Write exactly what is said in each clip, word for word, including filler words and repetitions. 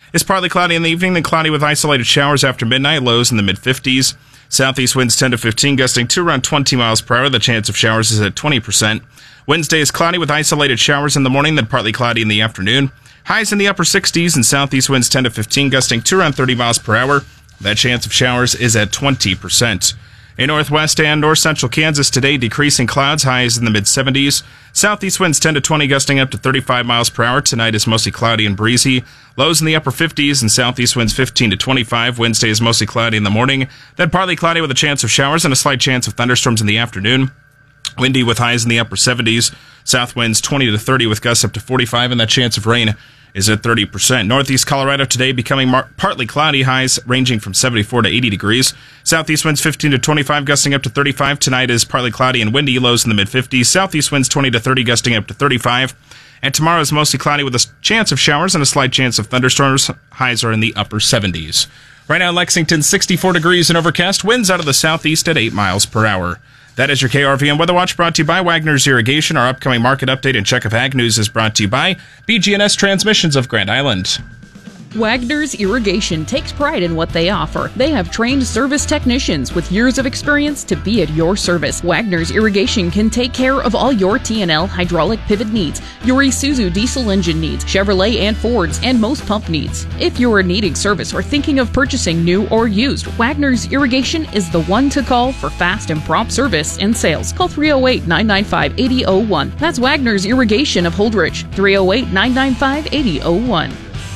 is partly cloudy in the evening, then cloudy with isolated showers after midnight, lows in the mid-fifties. Southeast winds ten to fifteen, gusting to around twenty miles per hour. The chance of showers is at twenty percent. Wednesday is cloudy with isolated showers in the morning, then partly cloudy in the afternoon. Highs in the upper sixties, and southeast winds ten to fifteen, gusting to around thirty miles per hour. That chance of showers is at twenty percent. In northwest and north central Kansas today, decreasing clouds, highs in the mid-seventies. Southeast winds ten to twenty, gusting up to thirty-five miles per hour. Tonight is mostly cloudy and breezy. Lows in the upper fifties, and southeast winds fifteen to twenty-five. Wednesday is mostly cloudy in the morning, then partly cloudy with a chance of showers and a slight chance of thunderstorms in the afternoon. Windy with highs in the upper seventies. South winds twenty to thirty with gusts up to forty-five, and that chance of rain is at thirty percent. Northeast Colorado today becoming mar- partly cloudy, highs ranging from seventy-four to eighty degrees. Southeast winds fifteen to twenty-five, gusting up to thirty-five. Tonight is partly cloudy and windy, lows in the mid-fifties. Southeast winds twenty to thirty, gusting up to thirty-five. And tomorrow is mostly cloudy with a chance of showers and a slight chance of thunderstorms. Highs are in the upper seventies. Right now, Lexington, sixty-four degrees and overcast. Winds out of the southeast at eight miles per hour. That is your K R V N Weather Watch, brought to you by Wagner's Irrigation. Our upcoming market update and check of ag news is brought to you by B G N S Transmissions of Grand Island. Wagner's Irrigation takes pride in what they offer. They have trained service technicians with years of experience to be at your service. Wagner's Irrigation can take care of all your T and L hydraulic pivot needs, your Isuzu diesel engine needs, Chevrolet and Fords, and most pump needs. If you are needing service or thinking of purchasing new or used, Wagner's Irrigation is the one to call for fast and prompt service and sales. Call three oh eight, nine nine five, eight oh oh one. That's Wagner's Irrigation of Holdrege, three oh eight, nine nine five, eight oh oh one.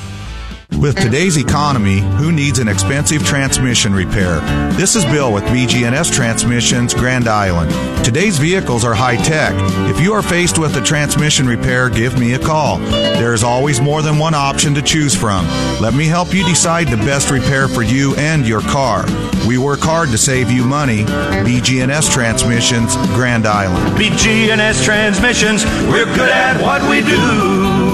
With today's economy, who needs an expensive transmission repair? This is Bill with B G N S Transmissions, Grand Island. Today's vehicles are high-tech. If you are faced with a transmission repair, give me a call. There is always more than one option to choose from. Let me help you decide the best repair for you and your car. We work hard to save you money. B G N S Transmissions, Grand Island. B G N S Transmissions, we're good at what we do.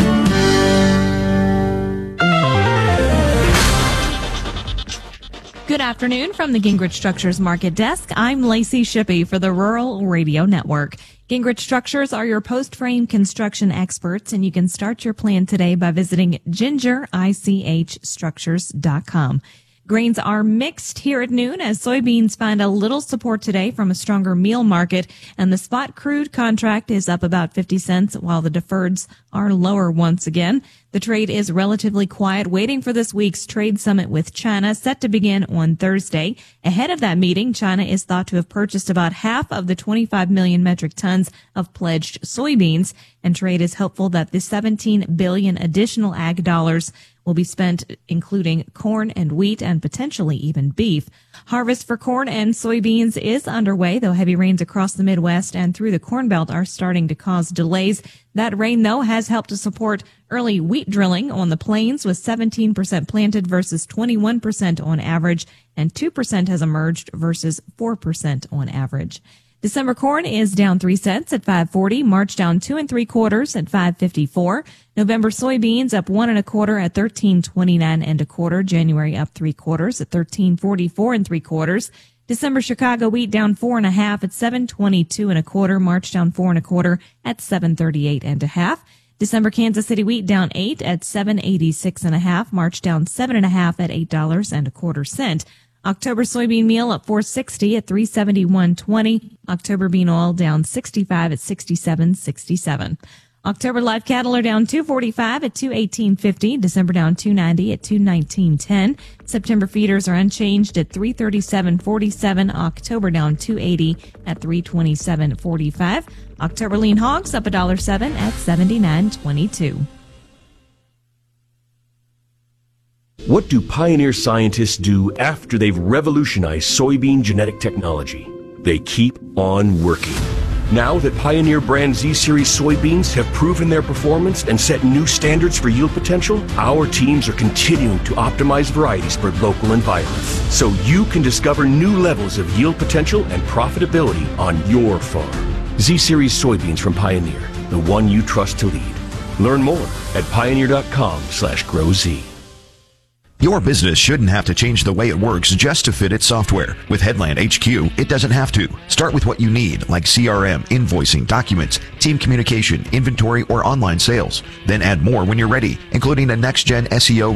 Good afternoon from the Gingrich Structures Market Desk. I'm Lacey Shippey for the Rural Radio Network. Gingrich Structures are your post-frame construction experts, and you can start your plan today by visiting ginger ich structures dot com. Grains are mixed here at noon as soybeans find a little support today from a stronger meal market, and the spot crude contract is up about fifty cents while the deferreds are lower once again. The trade is relatively quiet, waiting for this week's trade summit with China, set to begin on Thursday. Ahead of that meeting, China is thought to have purchased about half of the twenty-five million metric tons of pledged soybeans, and trade is hopeful that the seventeen billion additional ag dollars will be spent including corn and wheat and potentially even beef. Harvest for corn and soybeans is underway, though heavy rains across the Midwest and through the Corn Belt are starting to cause delays. That rain, though, has helped to support early wheat drilling on the plains, with seventeen percent planted versus twenty-one percent on average, and two percent has emerged versus four percent on average. December corn is down three cents at five forty. March down two and three quarters at five fifty-four. November soybeans up one and a quarter at thirteen twenty-nine and a quarter. January up three quarters at thirteen forty-four and three quarters. December Chicago wheat down four and a half at seven twenty-two and a quarter. March down four and a quarter at seven thirty-eight and a half. December Kansas City wheat down eight at seven eighty-six and a half. March down seven and a half at eight dollars and a quarter cent. October soybean meal up four sixty at three seventy-one twenty. October bean oil down sixty-five at sixty-seven sixty-seven. October live cattle are down two forty-five at two eighteen fifty. December down two ninety at two nineteen ten. September feeders are unchanged at three thirty-seven forty-seven. October down two eighty at three twenty-seven forty-five. October lean hogs up one dollar seven at seventy-nine twenty-two. What do Pioneer scientists do after they've revolutionized soybean genetic technology? They keep on working. Now that Pioneer brand Z-Series soybeans have proven their performance and set new standards for yield potential, our teams are continuing to optimize varieties for local environments, so you can discover new levels of yield potential and profitability on your farm. Z-Series soybeans from Pioneer, the one you trust to lead. Learn more at pioneer.com slash growz. Your business shouldn't have to change the way it works just to fit its software. With Headland H Q, it doesn't have to. Start with what you need, like C R M, invoicing, documents, team communication, inventory, or online sales. Then add more when you're ready, including a next-gen S E O